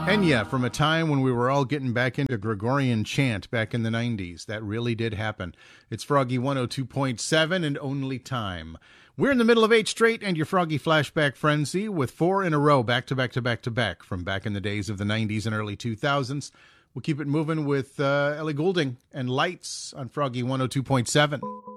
Enya from a time when we were all getting back into Gregorian chant back in the 90s. That really did happen. It's Froggy 102.7 and Only Time. We're in the middle of 8 straight and your Froggy Flashback Frenzy with 4 in a row back to back to back to back from back in the days of the 90s and early 2000s. We'll keep it moving with Ellie Goulding and Lights on Froggy 102.7.